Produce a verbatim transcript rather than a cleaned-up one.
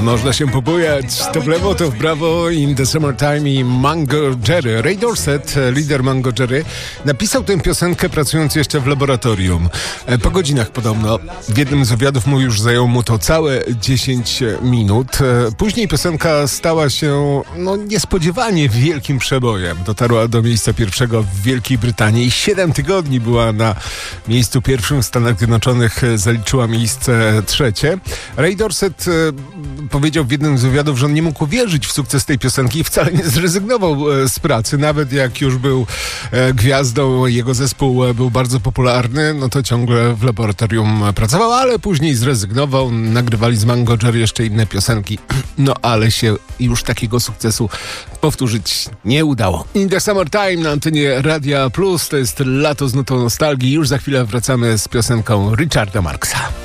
Można się pobujać. To w lewo, to w prawo. In the Summertime i Mango Jerry. Ray Dorset, lider Mango Jerry, napisał tę piosenkę pracując jeszcze w laboratorium. Po godzinach podobno. W jednym z wywiadów mu już zajęło mu to całe dziesięć minut. Później piosenka stała się no niespodziewanie wielkim przebojem. Dotarła do miejsca pierwszego w Wielkiej Brytanii i siedem tygodni była na miejscu pierwszym w Stanach Zjednoczonych. Zaliczyła miejsce trzecie. Ray Dorset e, powiedział w jednym z wywiadów, że on nie mógł uwierzyć w sukces tej piosenki i wcale nie zrezygnował e, z pracy. Nawet jak już był e, gwiazdą, jego zespół e, był bardzo popularny, no to ciągle w laboratorium pracował, ale później zrezygnował. Nagrywali z Mango Jerry jeszcze inne piosenki, no ale się już takiego sukcesu powtórzyć nie udało. In the Summertime na antenie Radia Plus, to jest lato z nutą nostalgii. Już za chwilę wracamy z piosenką Richarda Marxa.